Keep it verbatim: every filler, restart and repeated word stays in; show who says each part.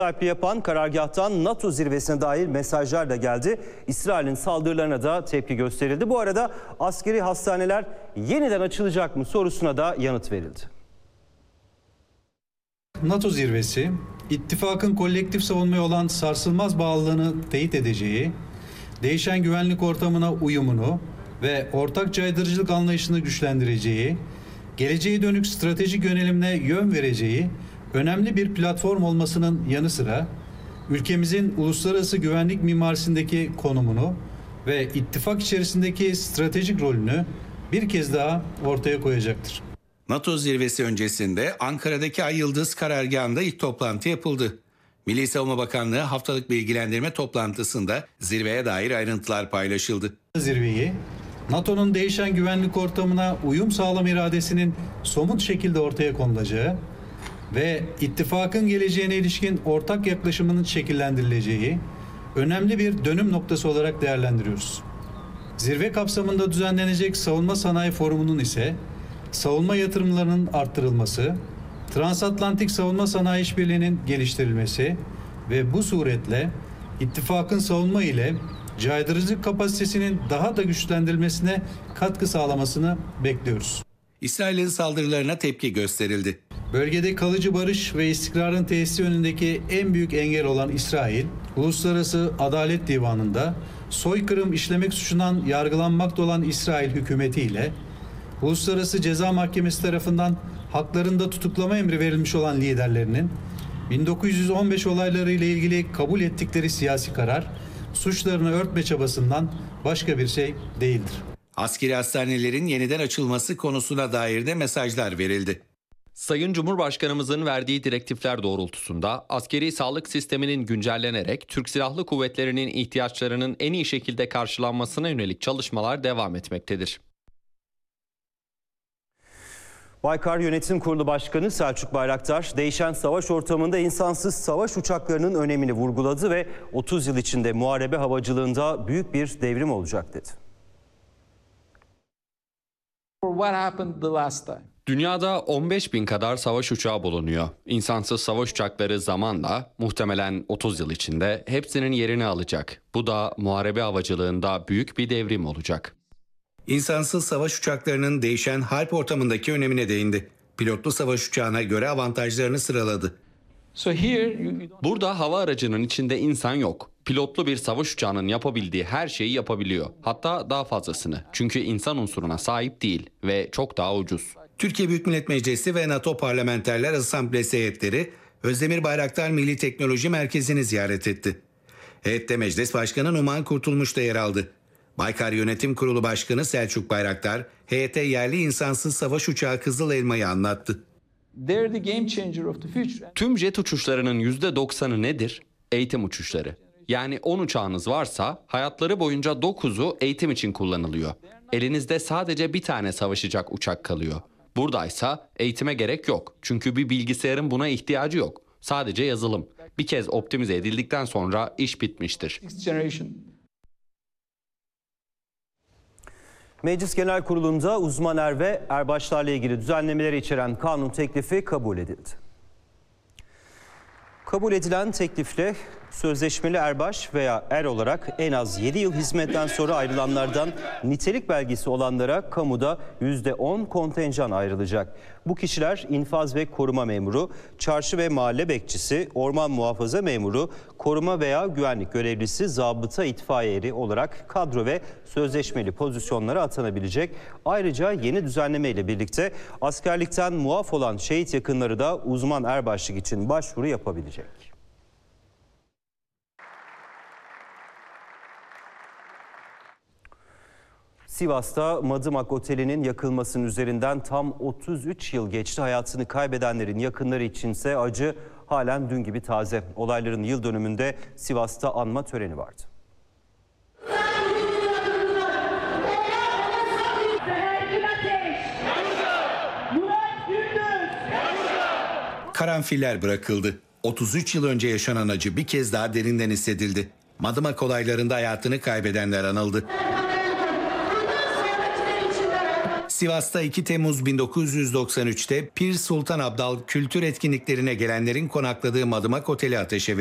Speaker 1: sahipliği yapan karargâhtan NATO zirvesine dair mesajlar da geldi. İsrail'in saldırılarına da tepki gösterildi. Bu arada askeri hastaneler yeniden açılacak mı sorusuna da yanıt verildi.
Speaker 2: NATO zirvesi, ittifakın kolektif savunmaya olan sarsılmaz bağlılığını teyit edeceği, değişen güvenlik ortamına uyumunu ve ortak caydırıcılık anlayışını güçlendireceği, geleceğe dönük stratejik yönelimine yön vereceği önemli bir platform olmasının yanı sıra ülkemizin uluslararası güvenlik mimarisindeki konumunu ve ittifak içerisindeki stratejik rolünü bir kez daha ortaya koyacaktır.
Speaker 3: NATO zirvesi öncesinde Ankara'daki Ay Yıldız karargahında ilk toplantı yapıldı. Milli Savunma Bakanlığı haftalık bilgilendirme toplantısında zirveye dair ayrıntılar paylaşıldı.
Speaker 2: Zirveyi NATO'nun değişen güvenlik ortamına uyum sağlama iradesinin somut şekilde ortaya konulacağı ve ittifakın geleceğine ilişkin ortak yaklaşımının şekillendirileceği önemli bir dönüm noktası olarak değerlendiriyoruz. Zirve kapsamında düzenlenecek Savunma Sanayi Forumu'nun ise savunma yatırımlarının arttırılması, transatlantik savunma sanayi işbirliğinin geliştirilmesi ve bu suretle ittifakın savunma ile caydırıcılık kapasitesinin daha da güçlendirilmesine katkı sağlamasını bekliyoruz.
Speaker 3: İsrail'in saldırılarına tepki gösterildi.
Speaker 2: Bölgede kalıcı barış ve istikrarın tesisi önündeki en büyük engel olan İsrail, Uluslararası Adalet Divanı'nda soykırım işlemek suçundan yargılanmakta olan İsrail hükümetiyle Uluslararası Ceza Mahkemesi tarafından haklarında tutuklama emri verilmiş olan liderlerinin bin dokuz yüz on beş olayları ile ilgili kabul ettikleri siyasi karar suçlarını örtme çabasından başka bir şey değildir.
Speaker 3: Askeri hastanelerin yeniden açılması konusuna dair de mesajlar verildi.
Speaker 4: Sayın Cumhurbaşkanımızın verdiği direktifler doğrultusunda askeri sağlık sisteminin güncellenerek Türk Silahlı Kuvvetleri'nin ihtiyaçlarının en iyi şekilde karşılanmasına yönelik çalışmalar devam etmektedir.
Speaker 1: Baykar Yönetim Kurulu Başkanı Selçuk Bayraktar, değişen savaş ortamında insansız savaş uçaklarının önemini vurguladı ve otuz yıl içinde muharebe havacılığında büyük bir devrim olacak dedi.
Speaker 4: Dünyada on beş bin kadar savaş uçağı bulunuyor. İnsansız savaş uçakları zamanla, muhtemelen otuz yıl içinde hepsinin yerini alacak. Bu da muharebe havacılığında büyük bir devrim olacak.
Speaker 3: İnsansız savaş uçaklarının değişen harp ortamındaki önemine değindi. Pilotlu savaş uçağına göre avantajlarını sıraladı.
Speaker 4: Burada hava aracının içinde insan yok. Pilotlu bir savaş uçağının yapabildiği her şeyi yapabiliyor. Hatta daha fazlasını. Çünkü insan unsuruna sahip değil ve çok daha ucuz.
Speaker 3: Türkiye Büyük Millet Meclisi ve NATO Parlamenterler Asamblesi heyetleri Özdemir Bayraktar Milli Teknoloji Merkezi'ni ziyaret etti. Heyette Meclis Başkanı Numan Kurtulmuş da yer aldı. Baykar Yönetim Kurulu Başkanı Selçuk Bayraktar, heyete yerli insansız savaş uçağı Kızıl Elma'yı anlattı.
Speaker 4: Tüm jet uçuşlarının yüzde doksanı nedir? Eğitim uçuşları. Yani on uçağınız varsa hayatları boyunca dokuzu eğitim için kullanılıyor. Elinizde sadece bir tane savaşacak uçak kalıyor. Buradaysa eğitime gerek yok. Çünkü bir bilgisayarın buna ihtiyacı yok. Sadece yazılım. Bir kez optimize edildikten sonra iş bitmiştir.
Speaker 1: Meclis Genel Kurulu'nda uzman er ve erbaşlarla ilgili düzenlemeleri içeren kanun teklifi kabul edildi. Kabul edilen teklifle sözleşmeli erbaş veya er olarak en az yedi yıl hizmetten sonra ayrılanlardan nitelik belgesi olanlara kamuda yüzde on kontenjan ayrılacak. Bu kişiler infaz ve koruma memuru, çarşı ve mahalle bekçisi, orman muhafaza memuru, koruma veya güvenlik görevlisi, zabıta, itfaiye eri olarak kadro ve sözleşmeli pozisyonlara atanabilecek. Ayrıca yeni düzenleme ile birlikte askerlikten muaf olan şehit yakınları da uzman erbaşlık için başvuru yapabilecek. Sivas'ta Madımak Oteli'nin yakılmasının üzerinden tam otuz üç yıl geçti. Hayatını kaybedenlerin yakınları içinse acı halen dün gibi taze. Olayların yıl dönümünde Sivas'ta anma töreni vardı.
Speaker 3: Karanfiller bırakıldı. otuz üç yıl önce yaşanan acı bir kez daha derinden hissedildi. Madımak olaylarında hayatını kaybedenler anıldı. Sivas'ta iki Temmuz bin dokuz yüz doksan üç'te Pir Sultan Abdal kültür etkinliklerine gelenlerin konakladığı Madımak Oteli ateşe